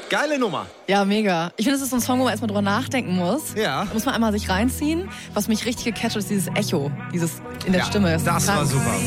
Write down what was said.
Geile Nummer. Ja, mega. Ich finde, es ist so ein Song, wo man erstmal drüber nachdenken muss. Ja. Da muss man einmal sich reinziehen. Was mich richtig gecatcht ist dieses Echo, dieses in der Stimme. Das war super.